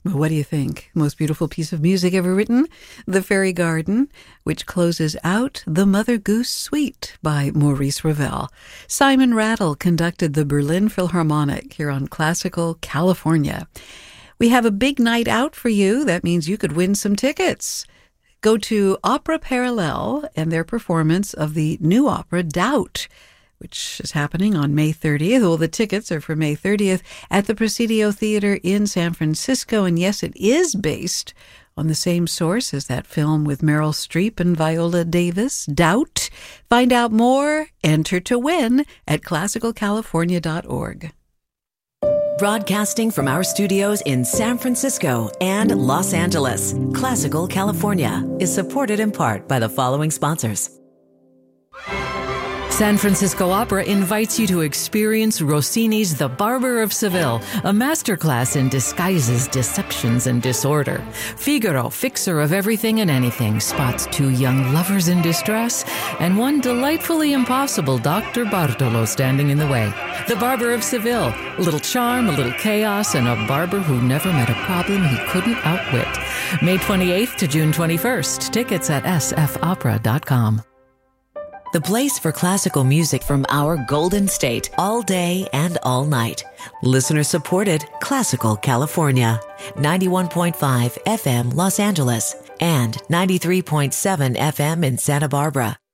What do you think? Most beautiful piece of music ever written? The Fairy Garden, which closes out The Mother Goose Suite by Maurice Ravel. Simon Rattle conducted the Berlin Philharmonic here on Classical California. We have a big night out for you. That means you could win some tickets. Go to Opera Parallel and their performance of the new opera Doubt, which is happening on May 30th. Well, the tickets are for May 30th at the Presidio Theater in San Francisco. And yes, it is based on the same source as that film with Meryl Streep and Viola Davis, Doubt. Find out more, enter to win at classicalcalifornia.org. Broadcasting from our studios in San Francisco and Los Angeles, Classical California is supported in part by the following sponsors. San Francisco Opera invites you to experience Rossini's The Barber of Seville, a masterclass in disguises, deceptions, and disorder. Figaro, fixer of everything and anything, spots two young lovers in distress and one delightfully impossible Dr. Bartolo standing in the way. The Barber of Seville, a little charm, a little chaos, and a barber who never met a problem he couldn't outwit. May 28th to June 21st. Tickets at sfopera.com. The place for classical music from our Golden State, all day and all night. Listener supported Classical California, 91.5 FM Los Angeles and 93.7 FM in Santa Barbara.